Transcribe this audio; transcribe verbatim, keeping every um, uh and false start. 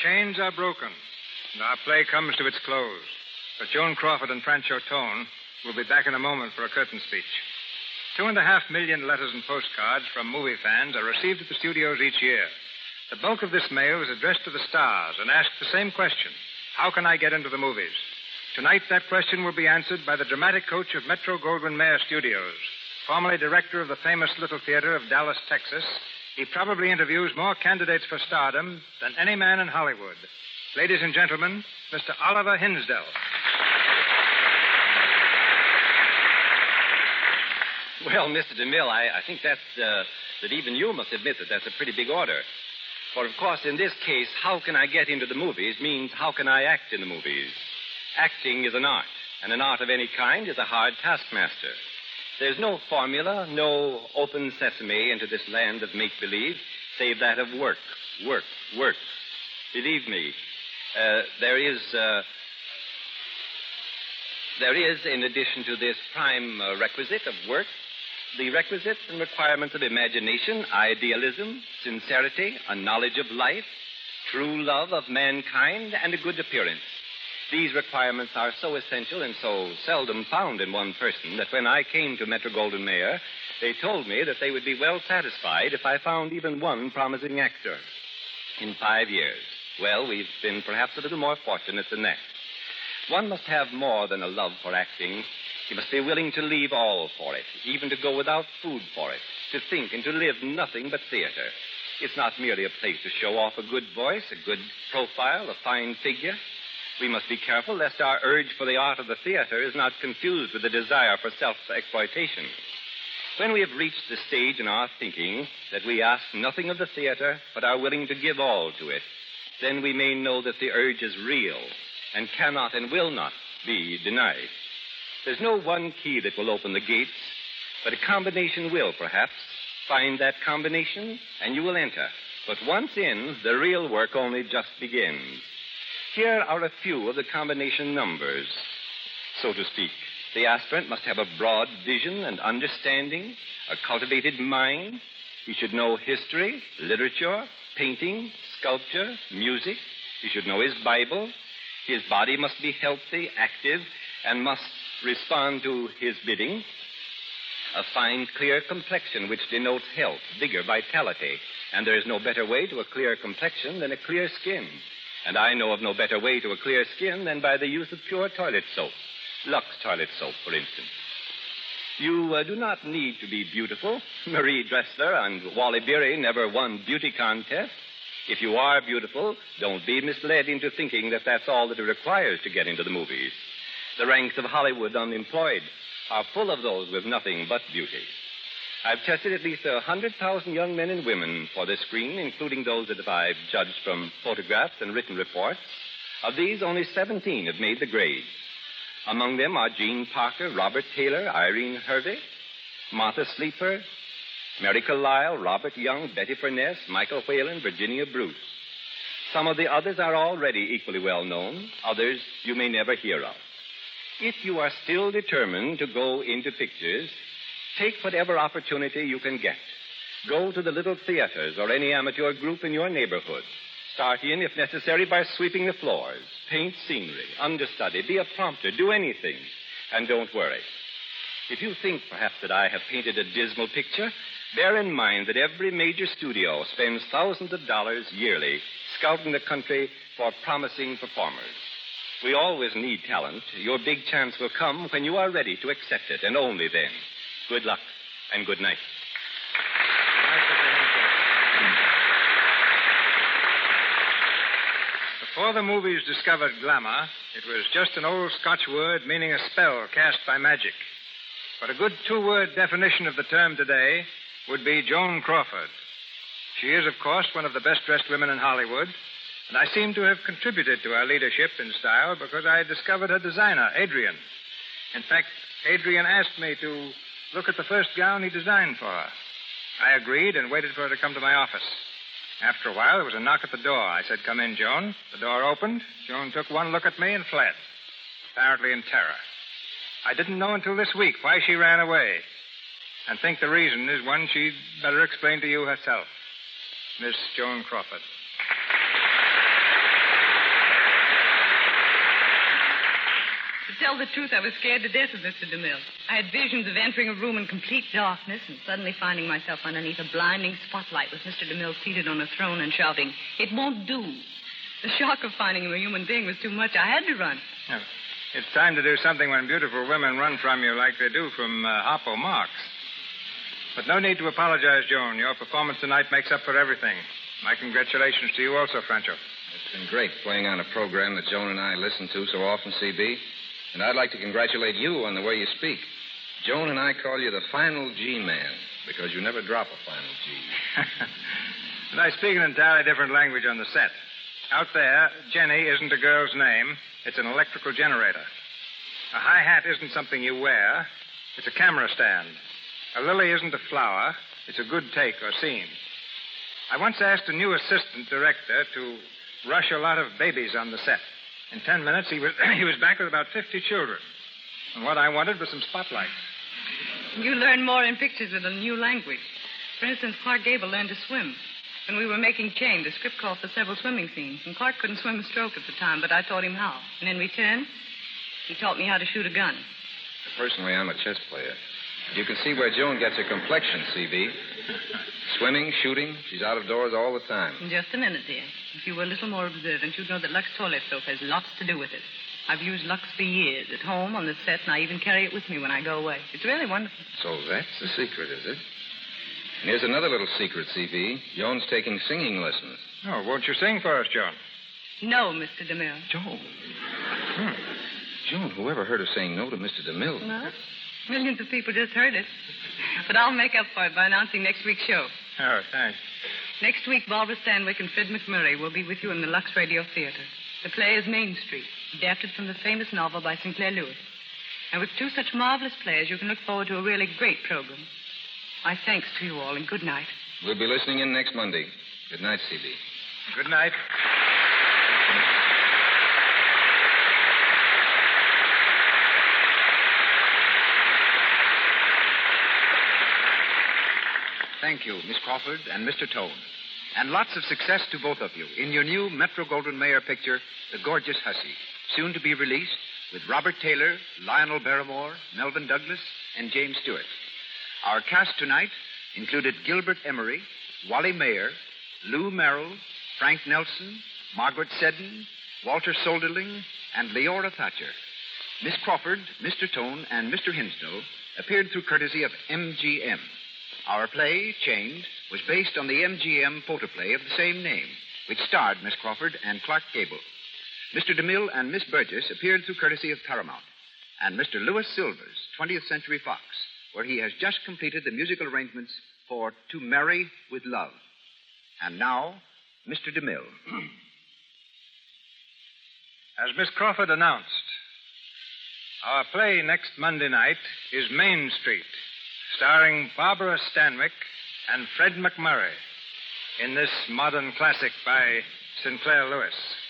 chains are broken, and our play comes to its close. But Joan Crawford and Francho Tone will be back in a moment for a curtain speech. Two and a half million letters and postcards from movie fans are received at the studios each year. The bulk of this mail is addressed to the stars and asks the same question: how can I get into the movies? Tonight, that question will be answered by the dramatic coach of Metro-Goldwyn-Mayer Studios. Formerly director of the famous Little Theater of Dallas, Texas, he probably interviews more candidates for stardom than any man in Hollywood. Ladies and gentlemen, Mister Oliver Hinsdale. Well, Mister DeMille, I, I think that's, uh, that even you must admit that that's a pretty big order. For, of course, in this case, how can I get into the movies means how can I act in the movies. Acting is an art, and an art of any kind is a hard taskmaster. There's no formula, no open sesame into this land of make-believe, save that of work, work, work. Believe me, uh, there is... Uh, there is, in addition to this prime uh, requisite of work, the requisites and requirements of imagination, idealism, sincerity, a knowledge of life, true love of mankind, and a good appearance. These requirements are so essential and so seldom found in one person that when I came to Metro-Goldwyn-Mayer, they told me that they would be well satisfied if I found even one promising actor. In five years. Well, we've been perhaps a little more fortunate than that. One must have more than a love for acting. He must be willing to leave all for it, even to go without food for it, to think and to live nothing but theater. It's not merely a place to show off a good voice, a good profile, a fine figure. We must be careful lest our urge for the art of the theater is not confused with the desire for self-exploitation. When we have reached the stage in our thinking that we ask nothing of the theater but are willing to give all to it, then we may know that the urge is real and cannot and will not be denied. There's no one key that will open the gates, but a combination will, perhaps. Find that combination, and you will enter. But once in, the real work only just begins. Here are a few of the combination numbers, so to speak. The aspirant must have a broad vision and understanding, a cultivated mind. He should know history, literature, painting, sculpture, music. He should know his Bible. His body must be healthy, active, and must respond to his bidding. A fine, clear complexion which denotes health, vigor, vitality. And there is no better way to a clear complexion than a clear skin. And I know of no better way to a clear skin than by the use of pure toilet soap. Lux toilet soap, for instance. You uh, do not need to be beautiful. Marie Dressler and Wally Beery never won beauty contests. If you are beautiful, don't be misled into thinking that that's all that it requires to get into the movies. The ranks of Hollywood unemployed are full of those with nothing but beauty. I've tested at least a hundred thousand young men and women for this screen, including those that I've judged from photographs and written reports. Of these, only seventeen have made the grade. Among them are Gene Parker, Robert Taylor, Irene Hervey, Martha Sleeper, Mary Carlisle, Robert Young, Betty Furness, Michael Whalen, Virginia Bruce. Some of the others are already equally well known. Others you may never hear of. If you are still determined to go into pictures, take whatever opportunity you can get. Go to the little theaters or any amateur group in your neighborhood. Start in, if necessary, by sweeping the floors. Paint scenery, understudy, be a prompter, do anything. And don't worry. If you think, perhaps, that I have painted a dismal picture, bear in mind that every major studio spends thousands of dollars yearly scouting the country for promising performers. We always need talent. Your big chance will come when you are ready to accept it, and only then. Good luck, and good night. Before the movies discovered glamour, it was just an old Scotch word meaning a spell cast by magic. But a good two-word definition of the term today would be Joan Crawford. She is, of course, one of the best-dressed women in Hollywood, and I seem to have contributed to her leadership in style because I discovered her designer, Adrian. In fact, Adrian asked me to look at the first gown he designed for her. I agreed and waited for her to come to my office. After a while, there was a knock at the door. I said, "Come in, Joan." The door opened. Joan took one look at me and fled, apparently in terror. I didn't know until this week why she ran away, and think the reason is one she'd better explain to you herself. Miss Joan Crawford. tell the truth, I was scared to death of Mister DeMille. I had visions of entering a room in complete darkness and suddenly finding myself underneath a blinding spotlight with Mister DeMille seated on a throne and shouting, "It won't do." The shock of finding him a human being was too much. I had to run. Oh, it's time to do something when beautiful women run from you like they do from uh, Harpo Marx. But no need to apologize, Joan. Your performance tonight makes up for everything. My congratulations to you also, Francho. It's been great playing on a program that Joan and I listen to so often, C B. And I'd like to congratulate you on the way you speak. Joan and I call you the final G-man because you never drop a final G. And I speak an entirely different language on the set. Out there, Jenny isn't a girl's name. It's an electrical generator. A hi-hat isn't something you wear. It's a camera stand. A lily isn't a flower. It's a good take or scene. I once asked a new assistant director to rush a lot of babies on the set. In ten minutes, he was he was back with about fifty children. And what I wanted was some spotlights. You learn more in pictures with a new language. For instance, Clark Gable learned to swim. When we were making Chain, the script called for several swimming scenes, and Clark couldn't swim a stroke at the time, but I taught him how. And in return, he taught me how to shoot a gun. Personally, I'm a chess player. You can see where Joan gets her complexion, C B. Swimming, shooting, she's out of doors all the time. Just a minute, dear. If you were a little more observant, you'd know that Lux toilet soap has lots to do with it. I've used Lux for years, at home, on the set, and I even carry it with me when I go away. It's really wonderful. So that's the secret, is it? And here's another little secret, C B. Joan's taking singing lessons. Oh, won't you sing for us, Joan? No, Mister DeMille. Joan. Hmm. Joan, whoever heard of saying no to Mister DeMille? No. Millions of people just heard it. But I'll make up for it by announcing next week's show. Oh, thanks. Next week, Barbara Stanwyck and Fred McMurray will be with you in the Lux Radio Theater. The play is Main Street, adapted from the famous novel by Sinclair Lewis. And with two such marvelous players, you can look forward to a really great program. My thanks to you all, and good night. We'll be listening in next Monday. Good night, C B. Good night. Thank you, Miss Crawford and Mister Tone. And lots of success to both of you in your new Metro-Goldwyn-Mayer picture, The Gorgeous Hussy, soon to be released with Robert Taylor, Lionel Barrymore, Melvin Douglas, and James Stewart. Our cast tonight included Gilbert Emery, Wally Mayer, Lou Merrill, Frank Nelson, Margaret Seddon, Walter Solderling, and Leora Thatcher. Miss Crawford, Mister Tone, and Mister Hinsdale appeared through courtesy of M G M. Our play, Chained, was based on the M G M photoplay of the same name, which starred Miss Crawford and Clark Gable. Mister DeMille and Miss Burgess appeared through courtesy of Paramount, and Mister Louis Silvers, twentieth Century Fox, where he has just completed the musical arrangements for To Marry with Love. And now, Mister DeMille. As Miss Crawford announced, our play next Monday night is Main Street, starring Barbara Stanwyck and Fred McMurray in this modern classic by Sinclair Lewis.